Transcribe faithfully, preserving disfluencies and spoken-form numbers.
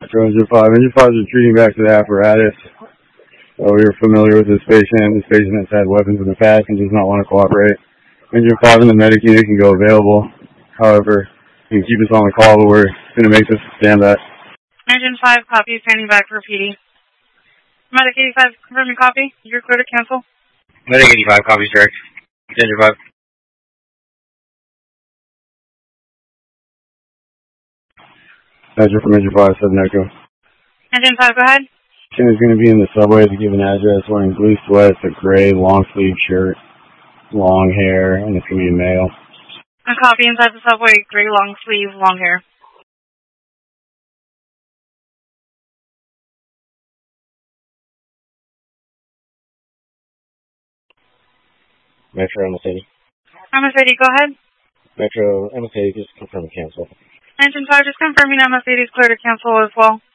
Metro Engine five. Engine five is retreating back to the apparatus. Uh, we are familiar with this patient. This patient has had weapons in the past and does not want to cooperate. Engine five and the medic unit can go available. However, you can keep us on the call, but we're going to make this a standby. Engine five, copy, standing back for P D. Medic eighty-five, confirming copy. You're clear to cancel. Medic eighty-five, copy, direct. Engine five. Measure from Engine five, seven Echo. Engine five, go ahead. Patient is going to be in the subway at a given address wearing blue sweats, a gray long sleeve shirt, long hair, and it's going to be a male. A copy inside the subway, gray long sleeve, long hair. Metro M S eighty. M S eighty, go ahead. Metro M S eighty, just confirm cancel. Engine five, just confirming M S eighty is clear to cancel as well.